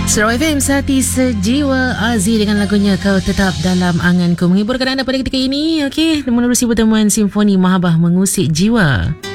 Sarawak FM Sati Sejiwa, Aziz dengan lagunya Kau Tetap Dalam Anganku, menghiburkan anda pada ketika ini. Okey, menerusi pertemuan Simfoni Mahabbah Mengusik Jiwa.